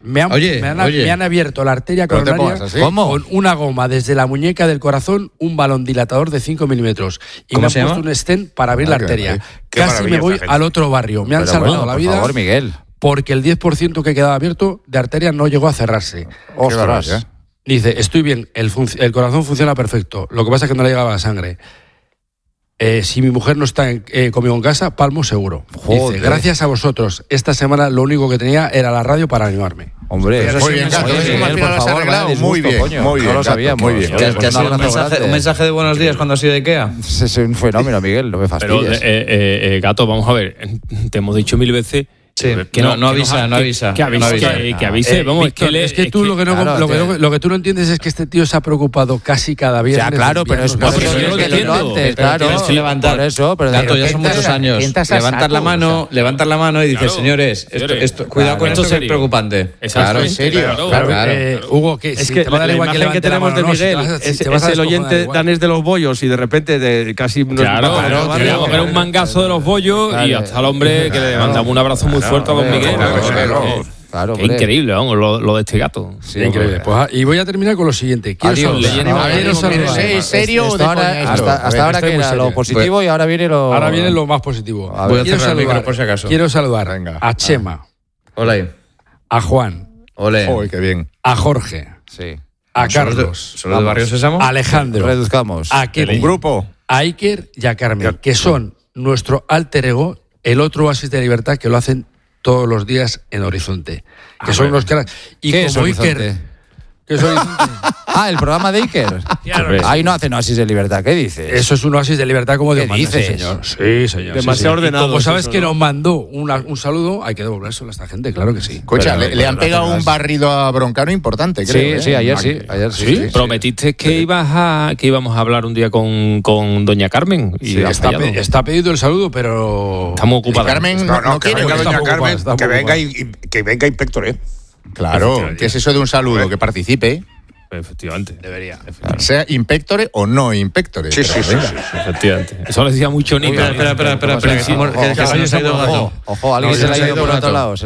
Me han abierto la arteria coronaria con una goma desde la muñeca del corazón, un balón dilatador de 5 milímetros. Y me han puesto un stent para abrir la arteria. Casi me voy al otro barrio. Me han salvado la vida. Por favor, Miguel. Porque el 10% que quedaba abierto de arteria no llegó a cerrarse. Ostras. Dice, estoy bien, el corazón funciona perfecto. Lo que pasa es que no le llegaba la sangre. Si mi mujer no está conmigo en casa, palmo seguro. Dice, gracias a vosotros. Esta semana lo único que tenía era la radio para animarme. Hombre, muy bien, Gato. Muy bien. No lo sabíamos. Muy bien. ¿Te ha sido un mensaje de buenos días cuando has ido de Ikea? Es un fenómeno, Miguel, no me fastidies. Pero, Gato, vamos a ver. Te hemos dicho 1000 veces. Sí, que no avisa. Que avise. Vamos, Víctor, es que tú lo que tú no entiendes es que este tío se ha preocupado casi cada viernes. Ya, claro, pero es por eso yo lo entiendo. Claro, tienes que levantar. Por eso, pero Gato, ya son muchos años. Levantar la mano y dices, señores, cuidado con esto que es preocupante. Claro, en serio. Hugo, que es que la imagen que tenemos de Miguel es el oyente danés de los bollos y de repente casi... Claro, era un mangazo de los bollos y hasta el hombre que le mandamos un abrazo muy fuerte a don Miguel. Claro, increíble, vamos, lo de este gato. Sí, increíble. Pues, y voy a terminar con lo siguiente. Quiero saludar. ¿Es serio o de coña? Hasta ahora que era lo positivo y ahora viene lo... Ahora viene lo más positivo. Voy a cerrar el micro por si acaso. Quiero saludar a Chema. Hola. A Juan. Ole. Qué bien. A Jorge. Sí. A Carlos. ¿Solo de Barrio Sésamo? A Alejandro. Reduzcamos. A Kelly. Un grupo. A Iker y a Carmen, que son nuestro alter ego, el otro oasis de libertad que lo hacen todos los días en Horizonte. Que son unos caras. Y ¿qué como es Iker. ¿Qué es Horizonte? El programa de Iker. Ahí no hacen oasis de libertad. ¿Qué dices? Eso es un oasis de libertad como Dios manda, dices? señor. Sí, señor. Demasiado ordenado. Como sabes que nos mandó un saludo, hay que devolvérselo a esta gente, claro que sí. Escucha, le han pegado un barrido a Broncano importante, creo. Sí, ayer sí. Prometiste que íbamos a hablar un día con doña Carmen. Y está pedido el saludo, pero... Estamos ocupados. Carmen no quiere. Que venga doña Carmen, que venga Inspector, Claro, ¿qué es eso de un saludo? Que participe. Efectivamente. Debería. Sea inspectore o no inspectore. Sí. Efectivamente. Eso lo decía mucho Nico. Espera. Que se ha ido Gato. Ojo, alguien se le ha ido por otro lado.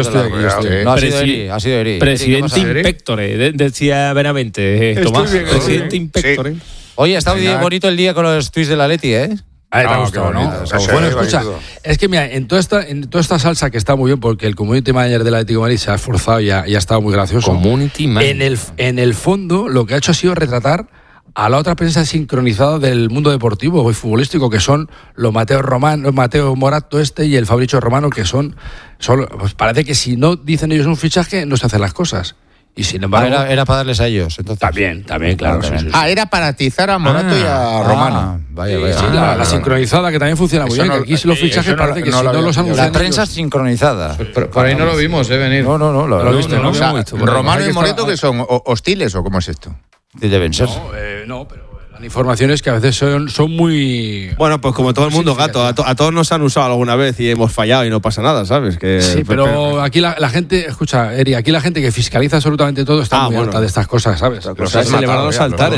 No ha sido Eri. Presidente Inspectore, decía Benavente. Tomás, presidente Inspectore. Oye, ha estado bonito el día con los tweets de la Leti, ¿eh? Te ha gustado, ¿no? Bueno, escucha, es que mira, en toda esta salsa que está muy bien, porque el community manager del Atlético de Madrid se ha esforzado y ha estado muy gracioso. Community manager. En el fondo, lo que ha hecho ha sido retratar a la otra prensa sincronizada del mundo deportivo y futbolístico, que son los Mateo Morato y el Fabricio Romano, que son pues parece que si no dicen ellos un fichaje, no se hacen las cosas. Y sin embargo... Era para darles a ellos, entonces. También, claro. Sí. Era para atizar a Morato y a Romano. Vaya. Sí, la sincronizada, que también funciona muy bien. Que aquí los fichajes parece que si no los anuncian... La prensa sincronizada. Por ahí no lo vimos, venir. No, lo viste, ¿no? ¿Romano y Morato que son hostiles o cómo es esto? Deben ser. No, pero... informaciones que a veces son muy... Bueno, pues como todo el mundo, Gato, a todos nos han usado alguna vez y hemos fallado y no pasa nada, ¿sabes? Sí, pero aquí la gente, escucha, Eri, aquí la gente que fiscaliza absolutamente todo está muy alta de estas cosas, ¿sabes? Pero se han elevado los altares.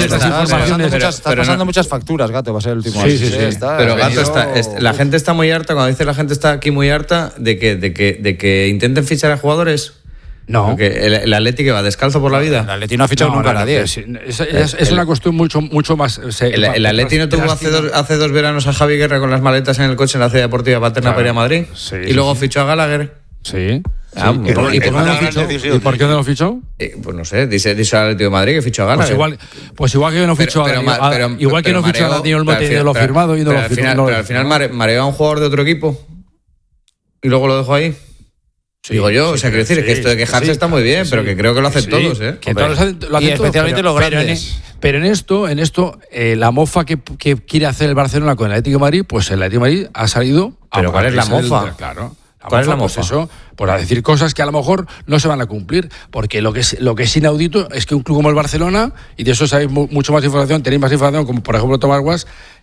Está pasando muchas facturas, Gato, va a ser el último año. Sí. Pero Gato, la gente está muy harta, cuando dice la gente está aquí muy harta, de que intenten fichar a jugadores. No. Porque el Atleti que va descalzo por la vida. El Atleti no ha fichado nunca a nadie. Es una cuestión mucho más... El Atleti no tuvo hace 2 veranos a Javi Guerra con las maletas en el coche en la ciudad deportiva Paterna para ir a Madrid. Y luego fichó a Gallagher. Sí. ¿Y por qué no lo fichó? Pues no sé, dice el Atlético de Madrid que fichó a Gallagher. Pues igual que no fichó igual que no fichó a Daniel Olmo, tiene lo firmado y no lo firmó. Pero al final mareó a un jugador de otro equipo y luego lo dejó ahí. Digo yo, o sea, quiero decir, que esto de quejarse está muy bien, pero que creo que lo hacen todos, ¿eh? Que todos lo hacen especialmente los grandes. Pero en esto la mofa que quiere hacer el Barcelona con el Atlético de Madrid, pues el Atlético de Madrid ha salido... ¿Pero cuál es la mofa? Claro. ¿Cuál es la mofa? Pues eso, por decir cosas que a lo mejor no se van a cumplir, porque lo que es inaudito es que un club como el Barcelona, y de eso sabéis mucho más información, tenéis más información, como por ejemplo Tomás Guas,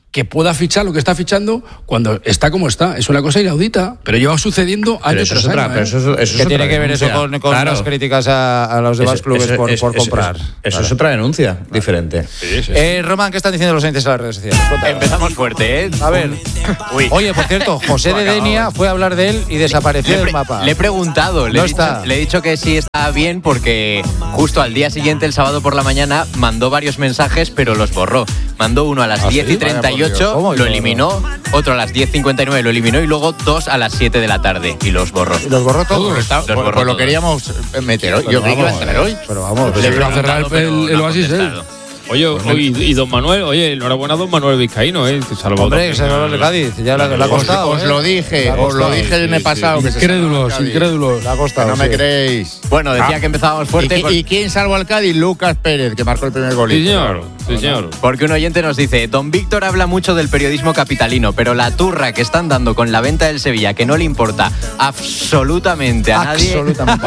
que pueda fichar lo que está fichando cuando está como está. Es una cosa inaudita, pero lleva sucediendo años tras años. ¿Qué tiene que ver eso con las críticas a los demás clubes por comprar? Eso es otra denuncia diferente. Román, ¿qué están diciendo los oyentes en las redes sociales? Empezamos fuerte, ¿eh? A ver. Oye, por cierto, José de Denia fue a hablar de él y desapareció del mapa. Le he preguntado, le he dicho que sí está bien porque justo al día siguiente, el sábado por la mañana, mandó varios mensajes, pero los borró. Mandó uno a las 10:38, lo eliminó, otro a las 10:59 lo eliminó y luego 2 a las 7 de la tarde y los borró. ¿Los borró todos? Pues lo queríamos meter hoy. Yo creí que iba a entrar hoy. Pero vamos, le iba a cerrar el Oasis él. Oye, y don Manuel, enhorabuena a don Manuel Vizcaíno, que salvó. Hombre, que se salvó el Cádiz, ya le ha costado. Os lo dije el mes pasado. Incrédulos. Le ha costado. No me creéis. Bueno, decía que empezábamos fuerte. ¿Y quién salvó al Cádiz? Lucas Pérez, que marcó el primer gol. Sí, señor. Porque un oyente nos dice, don Víctor habla mucho del periodismo capitalino, pero la turra que están dando con la venta del Sevilla, que no le importa absolutamente a nadie. Absolutamente.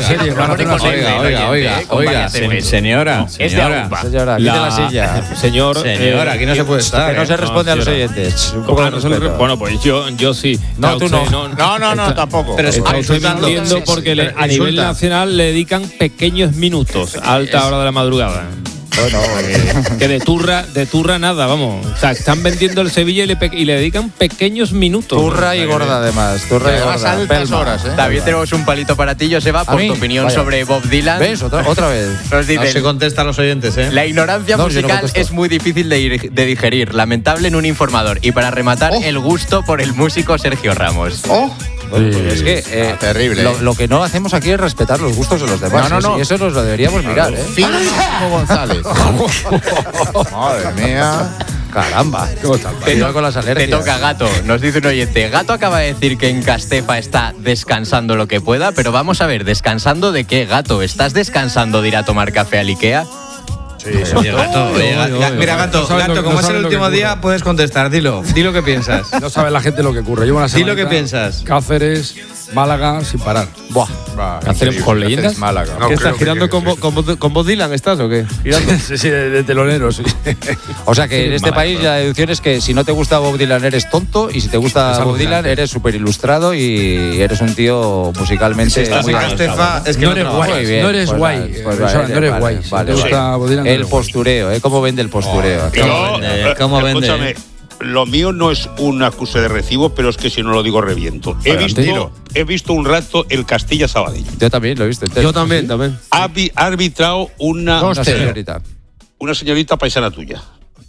Oiga, señora. Es de Arupa. Señora, quite la silla. Señora, aquí no se puede estar. Que no se responde a los oyentes. Bueno, pues yo sí. No, tú no. No, tampoco. Pero está usted mintiendo porque a nivel nacional le dedican pequeños minutos a alta hora de la madrugada. Bueno, que de turra nada, vamos. O sea, están vendiendo el Sevilla y le dedican pequeños minutos. Turra y gorda, además. Turra y gorda. Altas horas, También tenemos un palito para ti, Joseba, por tu opinión sobre Bob Dylan. ¿Ves? Otra vez. Nos dicen, no se contesta a los oyentes, La ignorancia musical es muy difícil de digerir, lamentable en un informador. Y para rematar, el gusto por el músico Sergio Ramos. Es que terrible. Lo que no hacemos aquí es respetar los gustos de los demás. No. Y eso nos lo deberíamos mirar, Finísimo González. Madre mía. Caramba. Con las alergias. Te toca, Gato. Nos dice un oyente. Gato acaba de decir que en Castefa está descansando lo que pueda, pero vamos a ver, ¿descansando de qué, Gato? ¿Estás descansando de ir a tomar café al Ikea? Sí, Gato. Mira, Gato, como es el último día, puedes contestar. Dilo que piensas. No sabe la gente lo que ocurre. Llevo una semana. Dilo que piensas. Cáceres, Málaga, sin parar. ¿Cáceres con leyendas? Málaga. ¿Qué estás girando con Bob Dylan? ¿Estás o qué? Sí, de telonero, sí. O sea que en este país la deducción es que si no te gusta Bob Dylan eres tonto y si te gusta Bob Dylan eres súper ilustrado y eres un tío musicalmente. Si estás en Castefa, es que no eres guay. No eres guay. No eres guay. Vale, te gusta Bob Dylan. El postureo, ¿cómo vende el postureo? ¿Cómo vende? Escúchame, lo mío no es un acuse de recibo, pero es que si no lo digo reviento. He visto un rato el Castilla-Sabadell. Yo también lo he visto. Yo también. Ha arbitrado una señorita paisana tuya.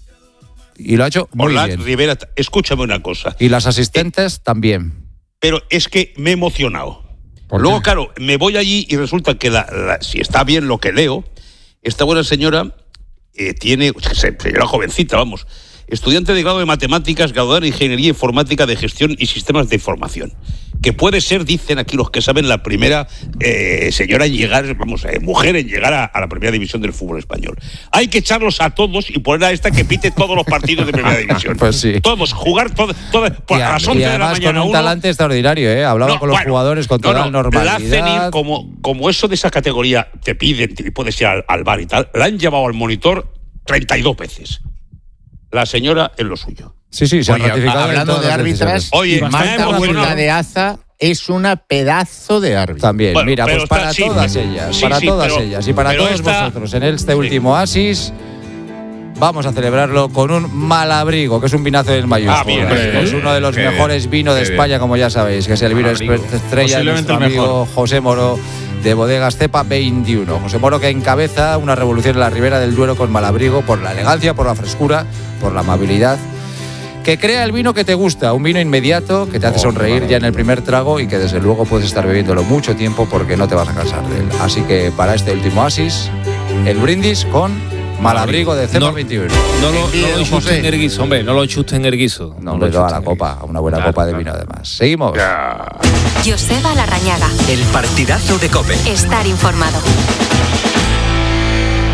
Y lo ha hecho muy bien. Rivera, escúchame una cosa. Y las asistentes también. Pero es que me he emocionado. Luego, claro, me voy allí y resulta que si está bien lo que leo, esta buena señora tiene, señora jovencita, vamos, estudiante de grado de matemáticas, graduada en ingeniería informática de gestión y sistemas de información, que puede ser, dicen aquí los que saben, la primera señora en llegar, mujer en llegar a la primera división del fútbol español. Hay que echarlos a todos y poner a esta que pite todos los partidos de primera división. Pues sí. Todos, jugar a las 11 de la mañana. Con un talante extraordinario, hablaba con los jugadores con toda la normalidad. La hacen ir como eso de esa categoría te piden y puedes ir al bar y tal, la han llevado al monitor 32 veces. La señora en lo suyo. Sí, se ha ratificado. Hablando de árbitras, Marta Huerta de Aza es una pedazo de árbitra. También, bueno, mira, pues para todas ellas, y para todos vosotros, en este último Oasis vamos a celebrarlo con un Malabrigo, que es un vinazo en mayúsculas. Es uno de los mejores vinos de España, como ya sabéis, que es el vino estrella de nuestro amigo José Moro, de Bodegas Cepa 21. José Moro, que encabeza una revolución en la Ribera del Duero con Malabrigo por la elegancia, por la frescura, por la amabilidad, que crea el vino que te gusta, un vino inmediato que te hace sonreír ya en el primer trago y que desde luego puedes estar bebiéndolo mucho tiempo porque no te vas a cansar de él. Así que para este último Oasis, el brindis con Malabrigo de Cepa 21. No lo chusten en el guiso, hombre, no lo chusten en el guiso. No le da a la copa, a una buena copa de vino además. Seguimos. Joseba Larrañaga. El partidazo de COPE. Estar informado.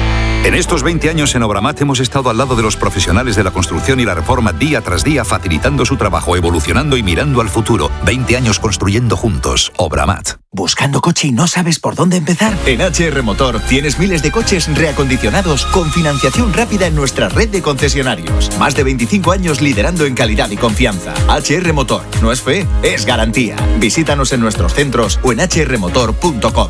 En estos 20 años en Obramat hemos estado al lado de los profesionales de la construcción y la reforma día tras día, facilitando su trabajo, evolucionando y mirando al futuro. 20 años construyendo juntos. Obramat. ¿Buscando coche y no sabes por dónde empezar? En HR Motor tienes miles de coches reacondicionados con financiación rápida en nuestra red de concesionarios. Más de 25 años liderando en calidad y confianza. HR Motor. No es fe, es garantía. Visítanos en nuestros centros o en hrmotor.com.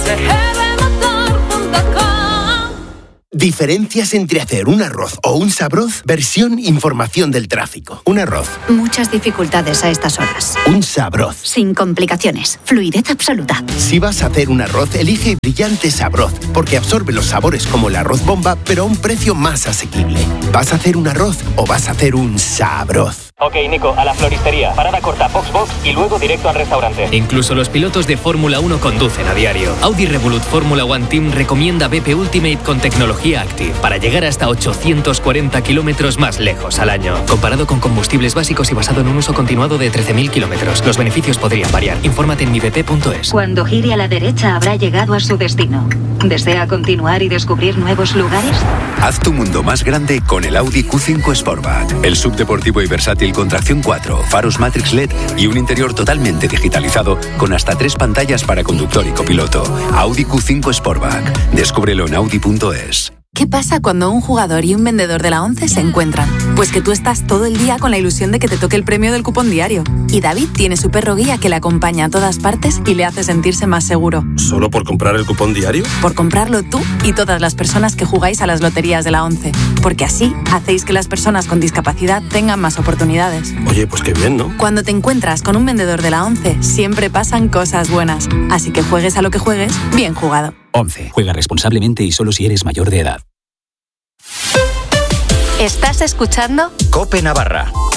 Diferencias entre hacer un arroz o un sabroz. Versión información del tráfico. Un arroz. Muchas dificultades a estas horas. Un sabroz. Sin complicaciones. Fluidez absoluta. Si vas a hacer un arroz, elige Brillante Sabroz, porque absorbe los sabores como el arroz bomba, pero a un precio más asequible. ¿Vas a hacer un arroz o vas a hacer un sabroz? Ok, Nico, a la floristería. Parada corta, box y luego directo al restaurante. Incluso los pilotos de Fórmula 1 conducen a diario. Audi Revolut Fórmula One Team recomienda BP Ultimate con tecnología Active para llegar hasta 840 kilómetros más lejos al año. Comparado con combustibles básicos y basado en un uso continuado de 13.000 kilómetros. Los beneficios podrían variar. Infórmate en mibp.es. Cuando gire a la derecha habrá llegado a su destino. ¿Desea continuar y descubrir nuevos lugares? Haz tu mundo más grande con el Audi Q5 Sportback. El subdeportivo y versátil con tracción 4, faros Matrix LED y un interior totalmente digitalizado con hasta 3 pantallas para conductor y copiloto. Audi Q5 Sportback. Descúbrelo en audi.es. ¿Qué pasa cuando un jugador y un vendedor de la ONCE se encuentran? Pues que tú estás todo el día con la ilusión de que te toque el premio del cupón diario. Y David tiene su perro guía que le acompaña a todas partes y le hace sentirse más seguro. ¿Solo por comprar el cupón diario? Por comprarlo tú y todas las personas que jugáis a las loterías de la ONCE. Porque así hacéis que las personas con discapacidad tengan más oportunidades. Oye, pues qué bien, ¿no? Cuando te encuentras con un vendedor de la ONCE, siempre pasan cosas buenas. Así que juegues a lo que juegues, bien jugado. 11. Juega responsablemente y solo si eres mayor de edad. ¿Estás escuchando? COPE Navarra.